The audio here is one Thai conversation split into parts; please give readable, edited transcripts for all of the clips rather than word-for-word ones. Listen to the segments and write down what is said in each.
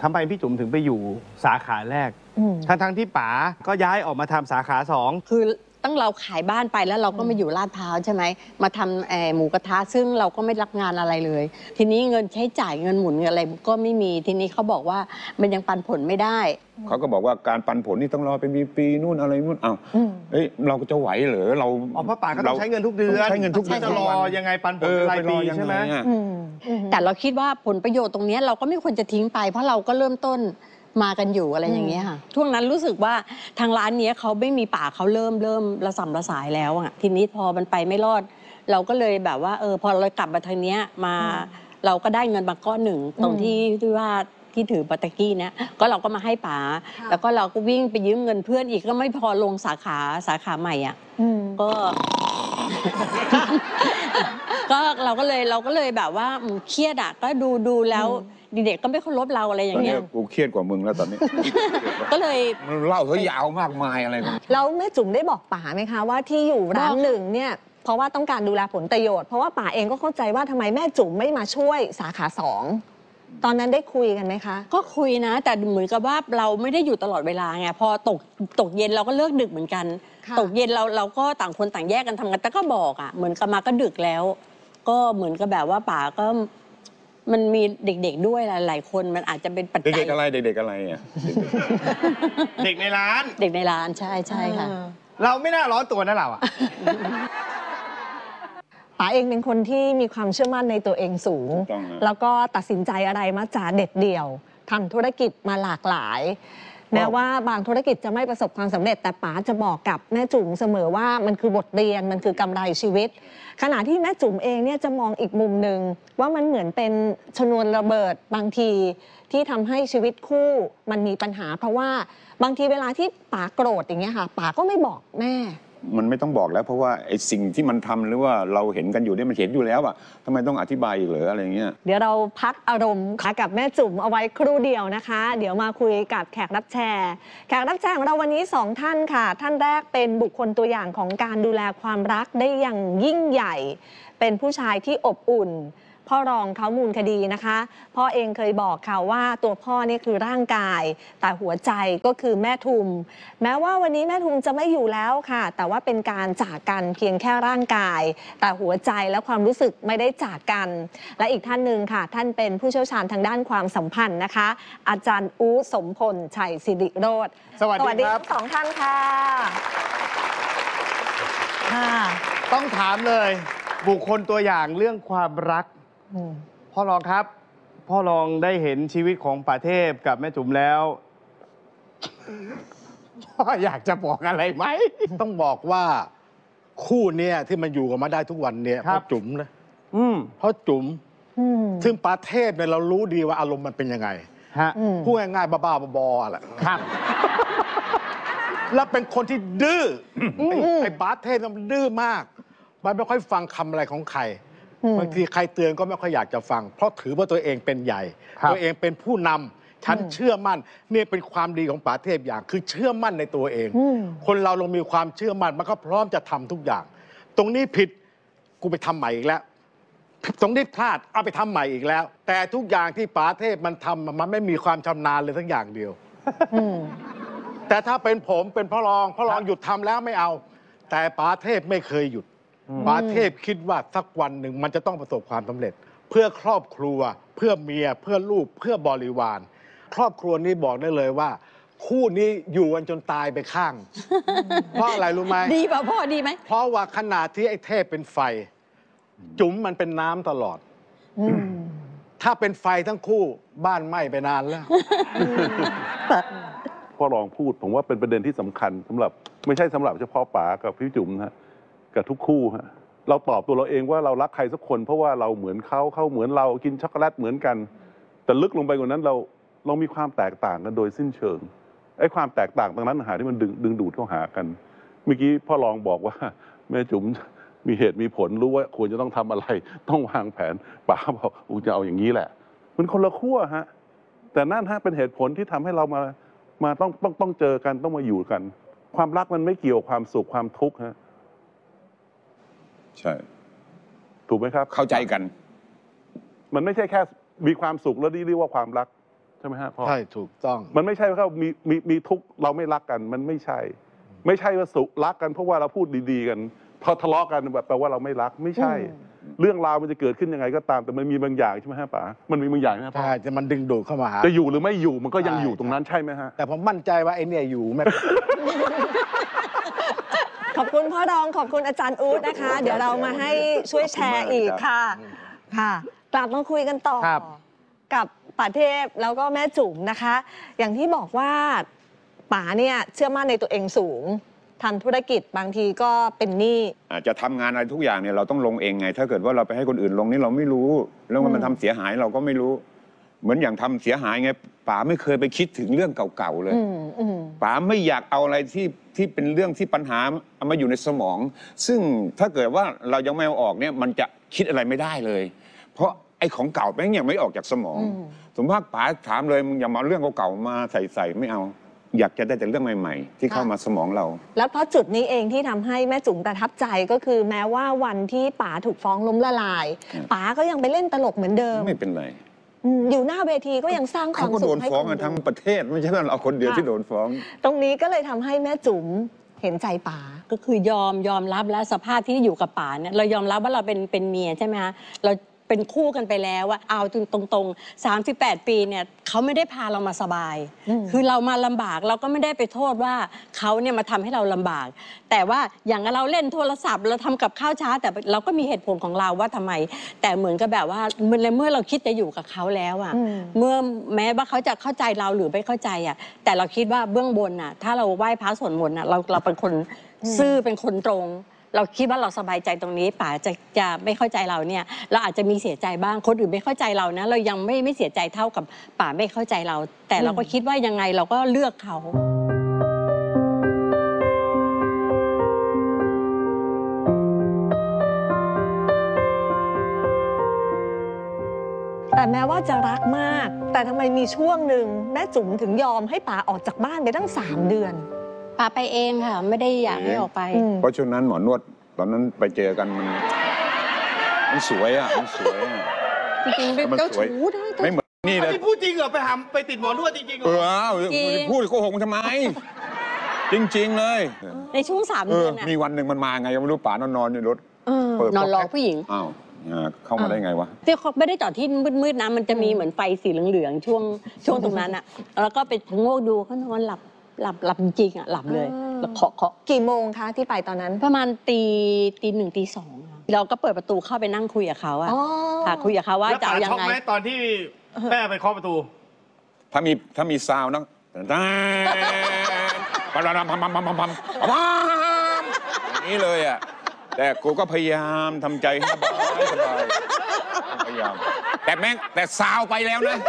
ทำไมพี่จุ๋มถึงไปอยู่สาขาแรกทั้งที่ป๋าก็ย้ายออกมาทำสาขา2 คือตั้งเราขายบ้านไปแล้วเราก็มาอยู่ลาดพร้าวใช่ไหมมาทำหมูกระทะซึ่งเราก็ไม่รับงานอะไรเลยทีนี้เงินใช้จ่ายเงินหมุนเงินอะไรก็ไม่มีทีนี้เขาบอกว่ามันยังปันผลไม่ได้เขาก็บอกว่าการปันผลนี่ต้องรอเป็นปีนู่นอะไรนู่นอ้าวเราก็จะไหวเหรอเราเพราะป๋าก็ต้องใช้เงินทุกเดือนใช้เงินทุกเดือนจะรอยังไงปันผลรายปีใช่ไหมแต่เราคิดว่าผลประโยชน์ตรงนี้เราก็ไม่ควรจะทิ้งไปเพราะเราก็เริ่มต้นมากันอยู่อะไรอย่างเงี้ยค่ะช่วงนั้นรู้สึกว่าทางร้านนี้เขาไม่มีป่าเขาเริ่มระส่ำระสายแล้วอ่ะทีนี้พอมันไปไม่รอดเราก็เลยแบบว่าพอเรากลับมาทางเนี้ยมาเราก็ได้เงินมาก้อนหนึ่งตรงที่ว่าที่ถือปัตตะกี้เนี้ยก็เราก็มาให้ป๋าแล้วก็เราก็วิ่งไปยืมเงินเพื่อนอีกก็ไม่พอลงสาขาใหม่อ่ะก็เราก็เลยแบบว่าเครียดอ่ะก็ดูแล้วเด็กก็ไม่เคารพเราอะไรอย่างเงี้ยกูเครียดกว่ามึงแล้วตอนนี้ก็เลยเล่าเขายาวมากมายอะไรกันแล้วแม่จุ๋มได้บอกป๋าไหมคะว่าที่อยู่ร้านหนึ่งเนี่ยเพราะว่าต้องการดูแลผลประโยชน์เพราะว่าป๋าเองก็เข้าใจว่าทำไมแม่จุ๋มไม่มาช่วยสาขา2ตอนนั้นได้คุยกันไหมคะก็คุยนะแต่เหมือนกับว่าเราไม่ได้อยู่ตลอดเวลาไงพอตกเย็นเราก็เลิกดึกเหมือนกันตกเย็นเราก็ต่างคนต่างแยกกันทำกันแต่ก็บอกอ่ะเหมือนกับมาก็ดึกแล้วก็เหมือนกับแบบว่าป๋าก็มันมีเด็กๆด้วยหลายๆคนมันอาจจะเป็นปัจจัยเด็กๆอะไรเด็กๆอะไรอ่ะเด็กในร้านใช่ค่ะเราไม่น่าร้อนตัวนะเราอ่ะป๋าเองเป็นคนที่มีความเชื่อมั่นในตัวเองสูงแล้วก็ตัดสินใจอะไรมักจะเด็ดเดี่ยวทำธุรกิจมาหลากหลายแม้ว่าบางธุรกิจจะไม่ประสบความสำเร็จแต่ป๋าจะบอกกับแม่จุ๋มเสมอว่ามันคือบทเรียนมันคือกำไรชีวิตขณะที่แม่จุ๋มเองเนี่ยจะมองอีกมุมหนึ่งว่ามันเหมือนเป็นชนวนระเบิดบางทีที่ทำให้ชีวิตคู่มันมีปัญหาเพราะว่าบางทีเวลาที่ป๋าโกรธอย่างเงี้ยค่ะป๋าก็ไม่บอกแม่มันไม่ต้องบอกแล้วเพราะว่าไอ้สิ่งที่มันทำหรือว่าเราเห็นกันอยู่เนี่ยมันเห็นอยู่แล้วอะทำไมต้องอธิบายอีกเหรออะไรเงี้ยเดี๋ยวเราพักอารมณ์กับแม่จุ๋มเอาไว้ครู่เดียวนะคะเดี๋ยวมาคุยกับแขกรับแขกรับของเราวันนี้2ท่านค่ะท่านแรกเป็นบุคคลตัวอย่างของการดูแลความรักได้อย่างยิ่งใหญ่เป็นผู้ชายที่อบอุ่นพ่อรองเขามูลคดีนะคะพ่อเองเคยบอกค่ะว่าตัวพ่อนี่คือร่างกายแต่หัวใจก็คือแม่ทุมแม้ว่าวันนี้แม่ทุมจะไม่อยู่แล้วค่ะแต่ว่าเป็นการจากกันเพียงแค่ร่างกายแต่หัวใจและความรู้สึกไม่ได้จากกันและอีกท่านหนึ่งค่ะท่านเป็นผู้เชี่ยวชาญทางด้านความสัมพันธ์นะคะอาจารย์อู๋สมพลชัยศิริโรจน์สวัสดีครับสองท่านค่ะต้องถามเลยบุคคลตัวอย่างเรื่องความรักพ่อรองครับพ่อรองได้เห็นชีวิตของป่าเทพกับแม่จุ๋มแล้วพ่ออยากจะบอกอะไรไหมต้องบอกว่าคู่นี้ที่มันอยู่กันมาได้ทุกวันเนี่ยเพราะจุ๋มนะเพราะจุ๋มซึ่งป่าเทพเนี่ยเรารู้ดีว่าอารมณ์มันเป็นยังไงพูดง่ายๆบ้าๆบอๆแหละครับแล้วเป็นคนที่ดื้อไอ้ป่าเทพมันดื้อมากมันไม่ค่อยฟังคำอะไรของใครบางทีใครเตือนก็ไม่ค่อยอยากจะฟังเพราะถือว่าตัวเองเป็นใหญ่ตัวเองเป็นผู้นำฉันเชื่อมั่นนี่เป็นความดีของป๋าเทพอย่างคือเชื่อมั่นในตัวเองคนเราลงมีความเชื่อมั่นมันก็พร้อมจะทำทุกอย่างตรงนี้ผิดกูไปทำใหม่อีกแล้วตรงนี้พลาดเอาไปทำใหม่อีกแล้วแต่ทุกอย่างที่ป๋าเทพมันทำมันไม่มีความชำนาญเลยทั้งอย่างเดียวแต่ถ้าเป็นผมเป็นพ่อรองหยุดทำแล้วไม่เอาแต่ป๋าเทพไม่เคยหยุดป๋าเทพคิดว่าสักวันหนึ่งมันจะต้องประสบความสำเร็จเพื่อครอบครัวเพื่อเมียเพื่อลูกเพื่อบริวารครอบครัวนี้บอกได้เลยว่าคู่นี้อยู่กันจนตายไปข้างเพราะอะไรรู้ไหมดีป่ะพ่อดีไหมเพราะว่าขนาดที่ไอ้เทพเป็นไฟจุ๋มมันเป็นน้ำตลอดถ้าเป็นไฟทั้งคู่บ้านไหม้ไปนานแล้วพ่อรองพูดผมว่าเป็นประเด็นที่สำคัญสำหรับไม่ใช่สำหรับเฉพาะป๋ากับพี่จุ๋มนะกับทุกคู่ฮะเราตอบตัวเราเองว่าเรารักใครสักคนเพราะว่าเราเหมือนเขาเหมือนเรากินช็อกโกแลตเหมือนกันแต่ลึกลงไปกว่านั้นเรามีความแตกต่างกันโดยสิ้นเชิงไอ้ความแตกต่างตรงนั้นหาที่มันดึงดูดเข้าหากันเมื่อกี้พ่อรองบอกว่าแม่จุ๋มมีเหตุมีผลรู้ว่าควรจะต้องทำอะไรต้องวางแผนป๋าบอกอูจะเอาอย่างนี้แหละมันคนละขั้วฮะแต่นั่นฮะเป็นเหตุผลที่ทำให้เรามาต้องเจอกันต้องมาอยู่กันความรักมันไม่เกี่ยวความสุขความทุกข์ฮะใช่ถูกไหมครับเข้าใจกันมันไม่ใช่แค่มีความสุขแล้วเรียกว่าความรักใช่ไหมฮะพ่อใช่ถูกต้องมันไม่ใช่ว่ามีทุกข์เราไม่รักกันมันไม่ใช่ ไม่ใช่ว่าสุขรักกันเพราะว่าเราพูดดีๆกันพอทะเลาะกันแบบแปลว่าเราไม่รักไม่ใช่ เรื่องราวมันจะเกิดขึ้นยังไงก็ตามแต่มันมีบางอย่างใช่ไหมฮะป๋ามันมีบางอย่างนะพ่อใช่จะมันดึงดูดเข้ามาหาจะอยู่หรือไม่อยู่มันก็ยังใช่อยู่ตรงนั้นใช่ไหมฮะแต่ผมมั่นใจว่าไอ้เนี่ยอยู่ไม่ขอบคุณพ่อรองขอบคุณอาจารย์อู๊ดนะคะ เดี๋ยวเรามาให้ช่วยแชร์อีกค่ะค่ะกลับมาคุยกันต่อครับกับป๋าเทพแล้วก็แม่จุ๋มนะคะ อย่างที่บอกว่าป๋าเนี่ยเชื่อมั่นในตัวเองสูงทำธุรกิจบางทีก็เป็นหนี้อาจจะทำงานอะไรทุกอย่างเนี่ยเราต้องลงเองไง ถ้าเกิดว่าเราไปให้คนอื่นลงนี่เราไม่รู้แล้วมันทำเสียหายเราก็ไม่รู้ เหมือนอย่างทำเสียหายไงป๋าไม่เคยไปคิดถึงเรื่องเก่าๆเลยป๋าไม่อยากเอาอะไรที่เป็นเรื่องที่ปัญหาเอามาอยู่ในสมอง ซึ่งถ้าเกิดว่าเรายังไม่เอาออกเนี่ยมันจะคิดอะไรไม่ได้เลย เพราะไอ้ของเก่าแม่งยังไม่ออกจากสมอง สมมติว่าป๋าถามเลยมึงอย่ามาเรื่องเก่าๆมาใส่ไม่เอา อยากจะได้แต่เรื่องใหม่ๆ ที่เข้ามาสมองเราแล้วเพราะจุดนี้เองที่ทำให้แม่จุ๋มประทับใจก็คือแม้ว่าวันที่ป๋าถูกฟ้องล้มละลายป๋าก็ยังไปเล่นตลกเหมือนเดิมไม่เป็นไรอยู่หน้าเวทีก็ยังสร้างควาเขามก็สุโดขนให้ฟ้องคกันนทั้งดูประเทศไม่ใช่ว่าเราคนเดียวที่โดนฟ้องตรงนี้ก็เลยทำให้แม่จุ๋มเห็นใจป๋าก็คือยอมรับแล้วสภาพที่อยู่กับป๋าเนี่ยเรายอมรับว่าเราเป็นเมียใช่ไหมคะเราเป็นคู่กันไปแล้วว่าเอาตรงๆ38 ปีเนี่ยเขาไม่ได้พาเรามาสบาย คือเรามาลำบากเราก็ไม่ได้ไปโทษว่าเขาเนี่ยมาทำให้เราลำบาก แต่ว่าอย่างเราเล่นโทรศัพท์เราทำกับข้าวช้าแต่เราก็มีเหตุผลของเราว่าทำไม แต่เหมือนกับแบบว่าเมื่อเราคิดจะอยู่กับเขาแล้วอะเมื่อแม้ว่าเขาจะเข้าใจเราหรือไม่เข้าใจอะแต่เราคิดว่าเบื้องบนอะถ้าเราไหว้พระสวดมนต์อะเราเป็นคนซื่อเป็นคนตรง เราคิดว่าเราสบายใจตรงนี้ป๋าจะไม่เข้าใจเราเนี่ยเราอาจจะมีเสียใจบ้างคนอื่นไม่เข้าใจเรานะเรายังไม่เสียใจเท่ากับป๋าไม่เข้าใจเรา แต่เราก็คิดว่ายังไงเราก็เลือกเขาแต่แม้ว่าจะรักมาก แต่ทำไมมีช่วงหนึ่งแม่จุ๋มถึงยอมให้ป๋าออกจากบ้านไปตั้ง3 เดือนป๋าไปเองค่ะ ไม่ได้อยากให้ออกไปเพราะช่วงนั้นหมอนวดตอนนั้นไปเจอกันมันสวยอ่ะมันสวยอ่ะจริงๆเป็นมันเจ้าสวยชู้นะไม่เหมือนนี่เลยนี่พูดจริงเหรอไปติดหมอนวดจริงๆเหรเอออจริงพูดโกหกทำไม จริง ๆ เลยในช่วง3 เดือนน่ะมีวันหนึ่งมันมาไงยังไม่รู้ป๋านอนอยู่รถเปิดนอนรอผู้หญิงอ้าวเข้ามาได้ไงวะที่เขาไม่ได้จอดที่มืดๆนะมันจะมีเหมือนไฟสีเหลืองๆช่วงตรงนั้นอะแล้วก็ไปโงกดูเขานอนหลับจริงๆอะหลับเลยแล้วเคาะกี่โมงคะที่ไปตอนนั้นประมาณตี 1 ตี 2อะเราก็เปิดประตูเข้าไปนั่งคุยกับเขาอะอ๋อค่ะคุยกับเขาว่าแล้วจะป๋าเอายัช็อกงไงไหมตอนที่แม่ไปเคาะประตูถ้ามีซาวน์นะอย่างนี้เลยอ่ะแต่กูก็พยายามทำใจให้สบายพยายามแต่ซาวไปแล้วนะ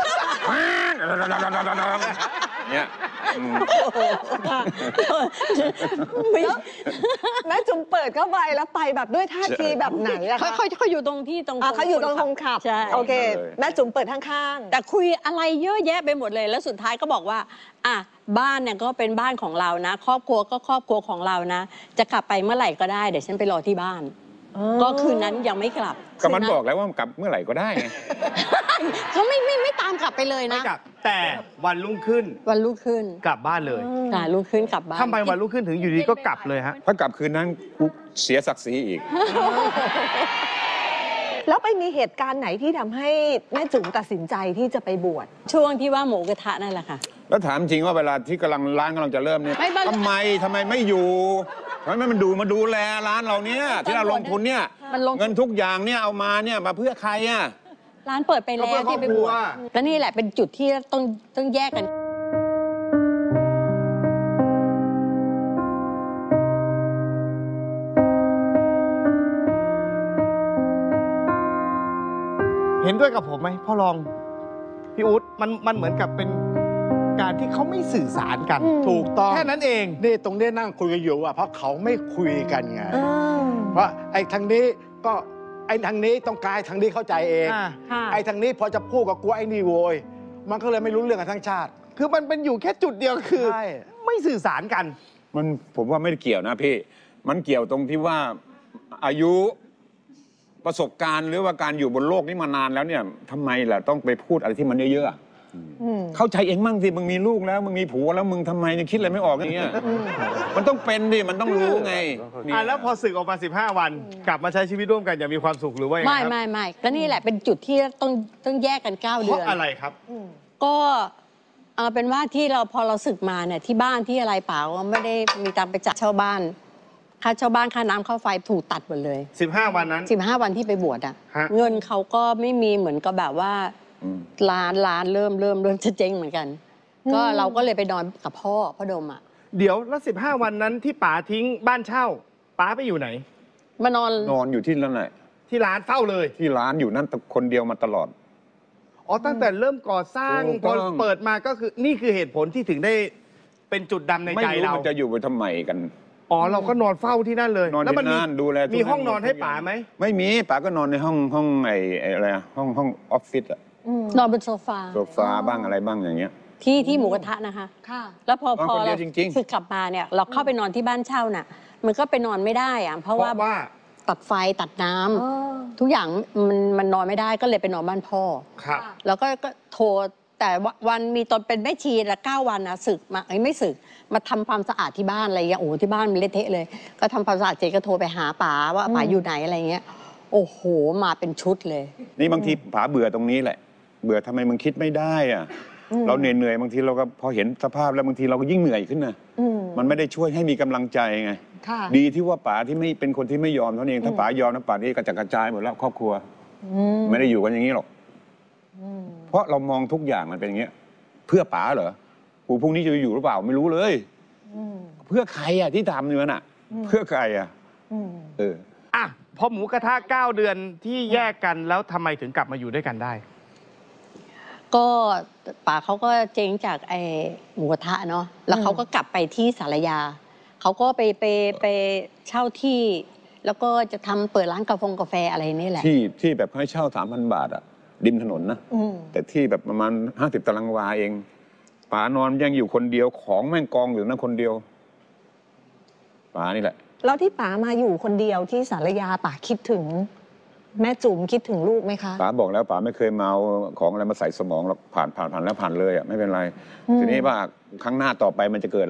เนี่ยแม่จุ๋มเปิดเข้าไปแล้วไปแบบด้วยท่าทีแบบไหนอะคะเขาอยู่ตรงที่ตรงเขาอยู่ตรงคนขับใช่โอเค แม่จุ๋มเปิดข้างแต่คุยอะไรเยอะแยะไปหมดเลย แล้วสุดท้ายก็บอกว่าอ่ะบ้านเนี่ยก็เป็นบ้านของเรานะ ครอบครัวก็ครอบครัวของเรานะ จะกลับไปเมื่อไหร่ก็ได้เดี๋ยวฉันไปรอที่บ้าน ก็คืนนั้นยังไม่กลับก็มันบอกแล้วว่ากลับเมื่อไหร่ก็ได้ไงเขาไม่ตามกลับไปเลยไม่นะกลับ แต่วันรุ่งขึ้นวันรุ่งขึ้นกลับบ้านเลยรุ่งขึ้นกลับบ้านทำไมวันรุ่งขึ้นถึงอยู่ดีก็กลับเลยฮะถ้ากลับคืนนั้นกูเสียศักดิ์ศรีอีกๆ แล้วไปมีเหตุการณ์ไหนที่ทำให้แม่จุ๋มตัดสินใจที่จะไปบวชช่วงที่ว่าหมูกระทะนั่นแหละค่ะแล้วถามจริงว่าเวลาที่ร้านกำลังจะเริ่มเนี่ยไม่บ้านทำไมไม่อยู่ทำไมมันดูแลร้านเราเนี่ยที่เราลงทุนเนี่ยมันลงทุนเงินทุกอย่างเนี่ยเอามาเนี่ยมาเพื่อใครอ่ะร้านเปิดไปแล้วก็เพื่อที่ไปบวชครอบครัวแล้วนี่แหละเป็นจุดที่ต้องแยกกันเห็นด้วยกับผมไหมพ่อรองพี่อุ๊ดมันเหมือนกับเป็นการที่เขาไม่สื่อสารกันถูกต้องแค่นั้นเองนี่ตรงนี้นั่งคุยกันอยู่ว่าเพราะเขาไม่คุยกันไง เพราะไอ้ทางนี้ก็ไอ้ทางนี้ต้องการให้ทางนี้เข้าใจเองค่ะไอ้ทางนี้พอจะพูดกับกูไอ้นี่โวย มันก็เลยไม่รู้เรื่องกันทั้งชาติคือมันเป็นอยู่แค่จุดเดียวคือใช่ไม่สื่อสารกันผมว่าไม่ได้เกี่ยวนะพี่มันเกี่ยวตรงที่ว่าอายุประสบการณ์หรือว่าการอยู่บนโลกนี้มานานแล้วเนี่ยทำไมล่ะต้องไปพูดอะไรที่มันเยอะเข้าใจเองมั่งสิมึงมีลูกแล้วมึงมีผัวแล้วมึงทำไมยังคิดอะไรไม่ออกอย่างเงี้ยมันต้องเป็นดิมันต้องรู้ไงแล้วพอศึกออกมา 15 วัน กลับมาใช้ชีวิตร่วมกันอย่างมีความสุขหรือว่ายังไงไม่ครับไม่ก็นี่แหละเป็นจุดที่ต้องแยกกัน 9 เพเดืราะอนอะไรครับก็เอาเป็นว่าที่เราพอเราศึกมาเนี่ยที่บ้านที่อะไรป๋าก็ไม่ได้มีตังค์ไปจัดเช่าบ้านค่าเช่าบ้านค่าน้ำค่าไฟถูกตัดหมดเลย 15 วันนั้น 15 วันที่ไปบวชอ่ะฮะเงินเขาก็ไม่มีเหมือนกับแบบว่าร้านเริ่มจะเจ๊งเหมือนกัน ก็เราก็เลยไปนอนกับพ่อดมอ่ะเดี๋ยวแล้ว 15 วันนั้นที่ป๋าทิ้งบ้านเช่าป๋าไปอยู่ไหนมานอนนอนอยู่ที่นั่นแหละที่ร้านเฝ้าเลยที่ร้านอยู่นั่นคนเดียวมาตลอดอ๋อตั้งแต่เริ่มก่อสร้างถูกพต้อองเปิดมาก็คือนี่คือเหตุผลที่ถึงได้เป็นจุดดำในไม่ใจรู้เรามันจะอยู่ไปทำไมกันอ๋อเราก็นอนเฝ้าที่นั่นเลยนอนแล้วที่มัมีนั่นดูแลทุกมีห้องย่นอนให้ป๋าไหมไม่มีป๋าก็นอนในห้องไอ้อะไรอะห้องออฟฟิศอะนอนบนโซฟาโซฟาบ้างอะไรบ้างอย่างเงี้ยที่หมูกระทะนะคะค่ะแล้วพอนอนคนเดีเรายวจริงๆสึกกลับมาเนี่ยเราเข้าไปนอนที่บ้านเช่าน่ะ มันก็ไปนอนไม่ได้อะเพเพราะราะว่าว่าตัดไฟตัดน้ำทุกอย่างมันนอนไม่ได้ก็เลยไปนอนบ้านพ่อครับแล้วก็โทรแต่วันมีตอนเป็นแม่ชีละ9 วันนะศึกมาไม่ศึกมาทำความสะอาดที่บ้านอะไรอย่างเงี้ยโอ้โหที่บ้านมันเละเทะเลย ก็ทำความสะอาดเสร็จก็โทรไปหาป๋าว่าป๋าอยู่ไหนอะไรเงี้ยโอ้โหมาเป็นชุดเลยนี่บางทีป๋าเบื่อตรงนี้แหละ เบื่อทำไมมึงคิดไม่ได้อะเราเหนื่อยบางทีเราก็พอเห็นสภาพแล้วบางทีเราก็ยิ่งเหนื่อยขึ้นนะมันไม่ได้ช่วยให้มีกำลังใจไงค่ะดีที่ว่าป๋าที่ไม่เป็นคนที่ไม่ยอมเท่านั้นเองถ้าป๋ายอมนะป๋านี่กระจัดกระจายหมดแล้วครอบครัวไม่ได้อยู่กันอย่างนี้หรอกเพราะเรามองทุกอย่างมันเป็นอย่างเงี้ย เพื่อป๋าเหรอกูพรุ่งนี้จะอยู่หรือเปล่าไม่รู้เลยเพื่อใครอ่ะที่ทำเนี่ยน่ะ เพื่อใครอ่ะเอออ่ะพอหมูกระทะ9 เดือนที่แยกกันแล้วทำไมถึงกลับมาอยู่ด้วยกันได้ก็ป๋าเขาก็เจ๊งจากไอ้หมูกระทะเนาะแล้วเขาก็กลับไปที่สารยาเขาก็ไปเช่าที่ แล้วก็จะทำเปิดร้านกาแฟอะไรนี่แหละที่แบบให้เช่า 3,000 บาทอะริมถนนนะแต่ที่แบบประมาณ50 ตารางวาเองป๋านอนยังอยู่คนเดียวของแม่งกองอยู่นั่นคนเดียวป๋านี่แหละแล้วที่ป๋ามาอยู่คนเดียวที่สารยาป๋าคิดถึง แม่จุ๋มคิดถึงลูกไหมคะป๋าบอกแล้วป๋าไม่เคยมาเอาของอะไรมาใส่สมองหรอกผ่านแล้วผ่านเลยอะไม่เป็นไรทีนี้ว่าครั้งหน้าต่อไปมันจะเกิด